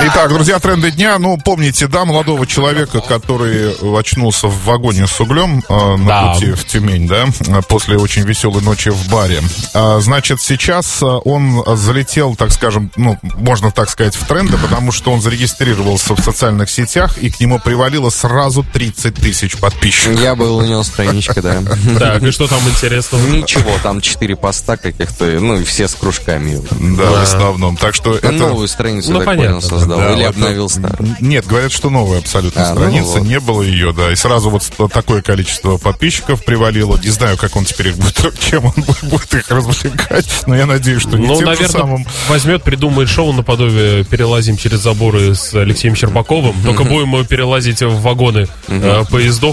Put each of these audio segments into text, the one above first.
Итак, друзья, тренды дня. Ну, помните, да, молодого человека, который очнулся в вагоне с углем на пути в Тюмень, да, после очень веселой ночи в баре. Значит, сейчас он залетел, так скажем, ну, можно так сказать, в тренды, потому что он зарегистрировался в социальных сетях, и к нему привалило сразу 30 тысяч подписчиков. Я был у него страничка, да. Так, и что там интересного? Ничего, там 4 поста каких-то, ну, и все с кружками. Да, в основном. Так что это... Новую страницу, ну, так понятно, понял, создал. Да, или это... обновил старую. Нет, говорят, что новая абсолютно страница. Ну вот. Не было ее, да. И сразу вот такое количество подписчиков привалило. Не знаю, как он теперь их будет, чем он будет их развлекать. Но я надеюсь, что не ну, тем наверное, же самым. возьмет, придумает шоу наподобие «Перелазим через заборы» с Алексеем Щербаковым. Только будем его перелазить в вагоны поездов.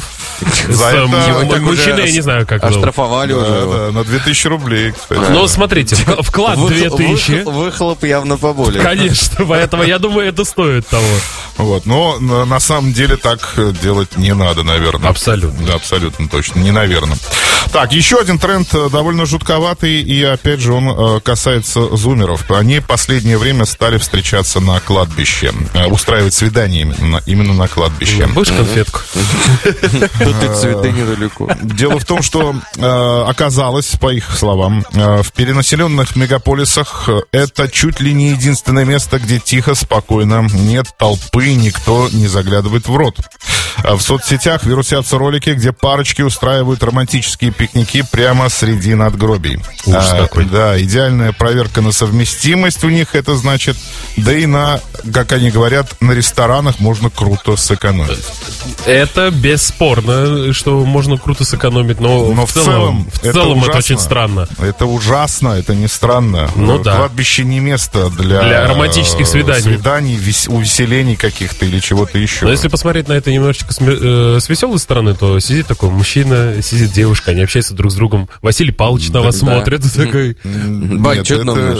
С мужчиной, я не знаю, как зовут. Оштрафовали уже. Да, на 2000 рублей, кстати. Но смотрите, вклад 2000. Выхлоп явно поболее. Конечно, поэтому я думаю, это стоит того. Вот, но на самом деле так делать не надо, наверное. Абсолютно. Да, абсолютно точно, не наверное. Так, еще один тренд довольно жутковатый, и опять же он касается зумеров. Они в последнее время стали встречаться на кладбище, устраивать свидания именно на кладбище. Будешь конфетку? Тут и цветы недалеко. Дело в том, что оказалось, по их словам, в перенаселенных мегаполисах это чуть ли не единственное место, где тихо, спокойно, нет толпы, никто не заглядывает в рот. В соцсетях вирусятся ролики, где парочки устраивают романтические пикники прямо среди надгробий. Ужас какой. Да, идеальная проверка на совместимость у них это значит, да и на, как они говорят, на ресторанах можно круто сэкономить. Это бесспорно, что можно круто сэкономить, но в целом это очень странно. Это ужасно, это не странно. Ну да. Кладбище не место для романтических свиданий, увеселений каких-то или чего-то еще. Но если посмотреть на это немножечко с веселой стороны, то сидит такой мужчина, сидит девушка, они общаются друг с другом. Василий Павлович на вас смотрит. Такой... Бать, что думаешь?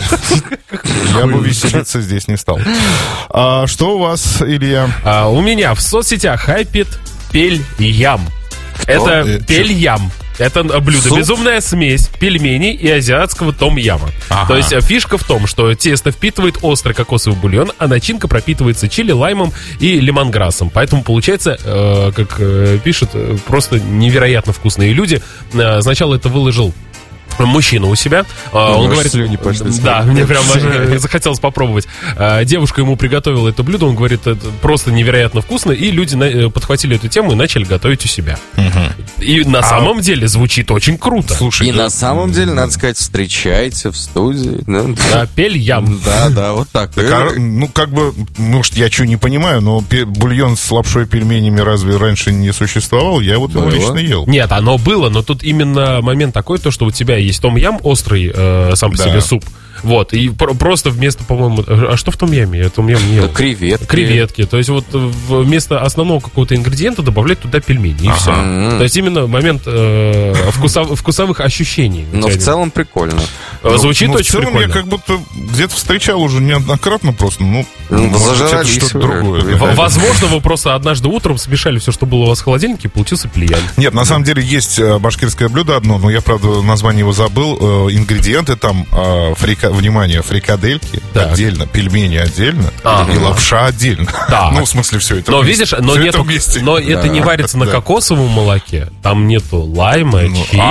Я бы веселиться здесь не стал. Что у вас, Илья? У меня в соцсетях хайпит пель-ям. Это пель-ям. Это блюдо. Суп? Безумная смесь пельменей и азиатского том-яма. Ага. То есть фишка в том, что тесто впитывает острый кокосовый бульон, а начинка пропитывается чили, лаймом и лемонграссом. Поэтому получается, как пишут, просто невероятно вкусные люди. Сначала это выложил мужчина у себя, он говорит, да, мне прям захотелось попробовать. Девушка ему приготовила это блюдо, он говорит, это просто невероятно вкусно, и люди подхватили эту тему и начали готовить у себя. И на самом деле звучит очень круто. Слушай, и на самом деле, надо сказать, встречайте в студии. Да, пель-ям. Да, вот так. Ну, как бы, может, я что не понимаю, но бульон с лапшой, пельменями разве раньше не существовал? Я вот его лично ел. Нет, оно было, но тут именно момент такой, то, что у тебя есть том-ям, острый сам по себе суп. Вот, и просто вместо, по-моему... А что в том-яме? Я том-ям не ел. Креветки. Креветки. То есть вот вместо основного какого-то ингредиента добавлять туда пельмени, и все. То есть именно момент вкусовых ощущений. Но в целом прикольно. Звучит очень прикольно. В целом я как будто где-то встречал уже неоднократно просто, может, это что-то другое. Возможно, вы просто однажды утром смешали все, что было у вас в холодильнике, и получился пельян. Нет, на самом деле есть башкирское блюдо одно, но я, правда, название его забыл. Ингредиенты там, внимание, фрикадельки отдельно, пельмени отдельно и лапша отдельно. Ну, в смысле, все это вместе. Но видишь, но это не варится на кокосовом молоке. Там нету лайма,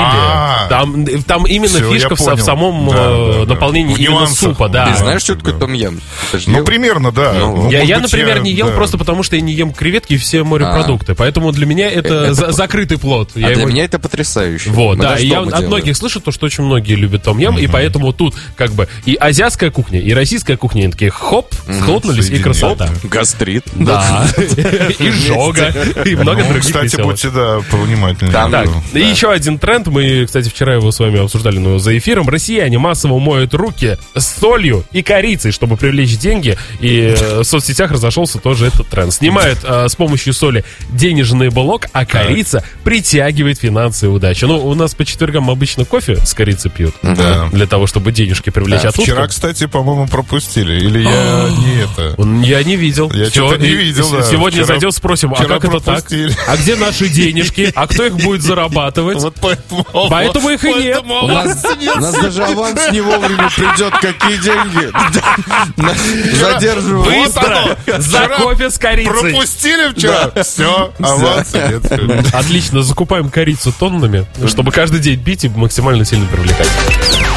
чили. Там именно фишка в самом наполнении именно супа. Ты знаешь, что такое том-ям? Ну, примерно, да. Я, например, не ел просто потому, что я не ем креветки и все морепродукты. Поэтому для меня это закрытый плод. А для меня это потрясающе. Вот, да. И я от многих слышу то, что очень многие любят том-ям, и поэтому тут как бы и азиатская кухня, и российская кухня, они такие хоп, схлопнулись, и красота. Гастрит. Да. И жога, и много других кстати, веселых. будьте, повнимательнее. Так, и еще один тренд, мы, кстати, вчера его с вами обсуждали, но за эфиром. Россияне массово моют руки с солью и корицей, чтобы привлечь деньги, и в соцсетях разошелся тоже этот тренд. Снимают с помощью соли денежный блок, а корица притягивает финансовую удачу. Ну, у нас по четвергам обычно кофе с корицей пьют, для того, чтобы денежки привлекать. привлечь. А тут вчера, кстати, по-моему, пропустили. Или я не это... Я не видел. Я что-то не видел, да. Сегодня зайдем, спросим, а как это так? А где наши денежки? А кто их будет зарабатывать? Вот поэтому их и нет. У нас даже аванс не вовремя придет. Какие деньги? Задерживают. Быстро! За кофе с корицей. Пропустили вчера? Все, аванса нет. Отлично, закупаем корицу тоннами, чтобы каждый день пить и максимально сильно привлекать.